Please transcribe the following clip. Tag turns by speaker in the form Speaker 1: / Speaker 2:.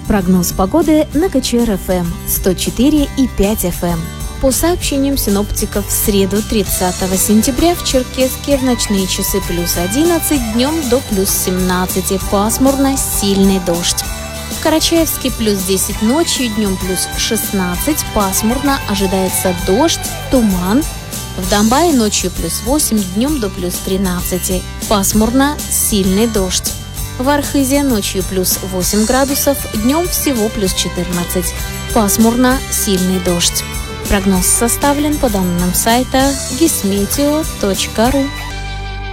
Speaker 1: Прогноз погоды на КЧР-ФМ 104,5 FM. По сообщениям синоптиков, в среду 30 сентября в Черкесске в ночные часы плюс 11, днем до плюс 17, пасмурно, сильный дождь. В Карачаевске плюс 10 ночью, днем плюс 16, пасмурно, ожидается дождь, туман. В Домбае ночью плюс 8, днем до плюс 13, пасмурно, сильный дождь. В Архизе ночью плюс 8 градусов, днем всего плюс 14, пасмурно, сильный дождь. Прогноз составлен по данным сайта gismeteo.ru.